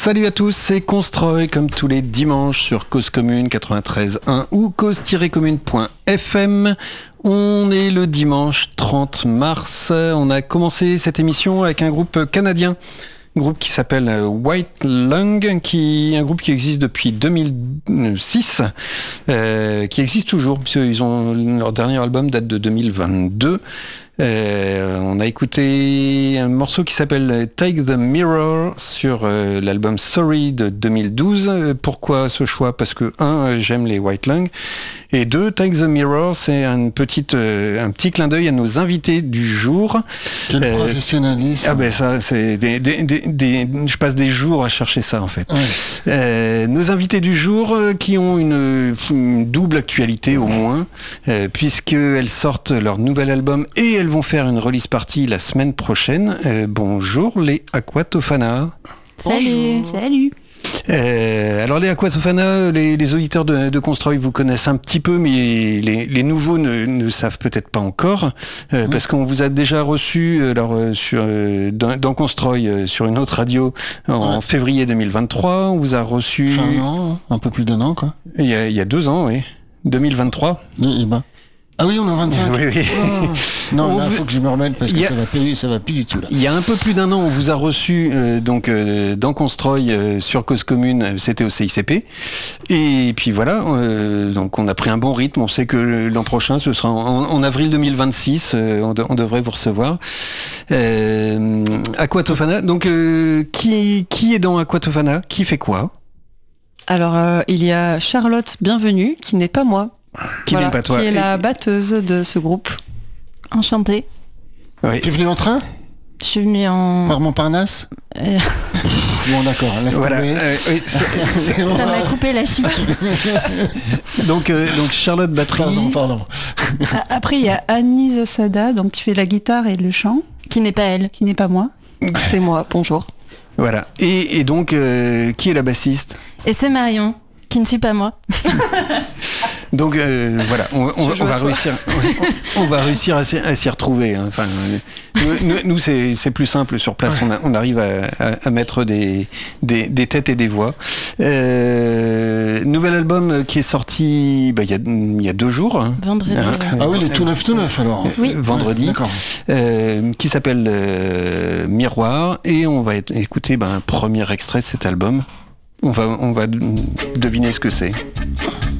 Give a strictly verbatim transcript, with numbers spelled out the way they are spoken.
Salut à tous, c'est Constroy comme tous les dimanches sur Cause Commune quatre-vingt-treize point un ou cause tiret commune point f m. On est le dimanche trente mars. On a commencé cette émission avec un groupe canadien, un groupe qui s'appelle White Lung, qui un groupe qui existe depuis deux mille six, euh, qui existe toujours, puisqu'ils ont leur dernier album date de deux mille vingt-deux. Euh, on a écouté un morceau qui s'appelle Take the Mirror sur euh, l'album Sorry de deux mille douze. Pourquoi ce choix ? Parce que un, j'aime les White Lung, et deux, Take the Mirror, c'est une petite, euh, un petit clin d'œil à nos invités du jour. Quel euh, professionnalisme. Ah ben ça, c'est des, des, des, des, je passe des jours à chercher ça en fait. Ouais. Euh, nos invités du jour euh, qui ont une, une double actualité au moins, euh, puisqu'elles sortent leur nouvel album et elles vont faire une release party la semaine prochaine. Euh, bonjour les Aquatofana. Salut. Salut. Euh, alors les Aquatofana, les, les auditeurs de, de Constroy vous connaissent un petit peu, mais les, les nouveaux ne, ne savent peut-être pas encore, euh, mmh. parce qu'on vous a déjà reçu alors, euh, sur, euh, dans, dans Constroy euh, sur une autre radio en ouais. février deux mille vingt-trois. On vous a reçu... Enfin, un an, un peu plus d'un an quoi. Il y a, il y a deux ans, oui. deux mille vingt-trois. Et, et ben. Ah oui, on est en vingt-cinq. Oui, oui. Oh. Non, il faut que je me remette parce que a... ça va plus, ça va plus du tout là. Il y a un peu plus d'un an, on vous a reçu euh, donc euh, dans Constroy euh, sur Cause Commune, c'était au C I C P. Et puis voilà, euh, donc on a pris un bon rythme. On sait que l'an prochain, ce sera en, en avril deux mille vingt-six, euh, on, de, on devrait vous recevoir. Euh, Aquatofana. Donc euh, qui qui est dans Aquatofana ? Qui fait quoi ? Alors euh, il y a Charlotte Bienvenue, qui n'est pas moi. Qui voilà, n'est pas toi. Qui est la batteuse de ce groupe. Enchantée. Oui. Tu es venue en train ? Je suis venue en... Par Montparnasse euh... Bon d'accord, laisse voilà. tomber. Euh, oui, c'est, c'est... Ça m'a coupé la chic. donc, euh, donc Charlotte batterie. Pardon, pardon. Après il y a Annie Zasada, donc qui fait la guitare et le chant. Qui n'est pas elle. Qui n'est pas moi. C'est moi, bonjour. Voilà. Et, et donc, euh, qui est la bassiste ? Et c'est Marion, qui ne suis pas moi. Donc euh, voilà, on, on, on va réussir, on, on va réussir à, s'y, à s'y retrouver. Hein. Enfin, nous, nous, nous c'est, c'est plus simple sur place. On, a, on arrive à, à, à mettre des, des, des têtes et des voix. Euh, nouvel album qui est sorti bah, il y a, il y a deux jours. Vendredi. Hein, ah euh, oui, il est tout neuf, tout neuf alors. Oui. Vendredi. Ouais, euh, qui s'appelle euh, Miroir, et on va écouter bah, un premier extrait de cet album. On va, on va deviner ce que c'est.